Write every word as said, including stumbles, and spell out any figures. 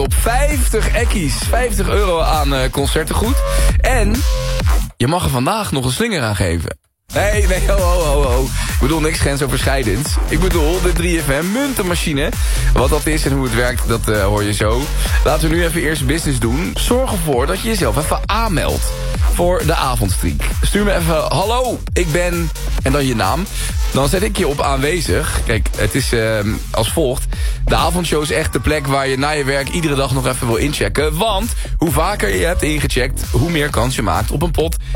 op vijftig ekkies. vijftig euro aan uh, concertengoed. En je mag er vandaag nog een slinger aan geven. Nee, nee, ho, ho, ho, ho. Ik bedoel niks grensoverschrijdends. Ik bedoel de drie F M muntenmachine. Wat dat is en hoe het werkt, dat uh, hoor je zo. Laten we nu even eerst business doen. Zorg ervoor dat je jezelf even aanmeldt voor de avondstreek. Stuur me even, hallo, ik ben... en dan je naam. Dan zet ik je op aanwezig. Kijk, het is uh, als volgt. De avondshow is echt de plek waar je na je werk iedere dag nog even wil inchecken. Want hoe vaker je hebt ingecheckt, hoe meer kans je maakt op een pot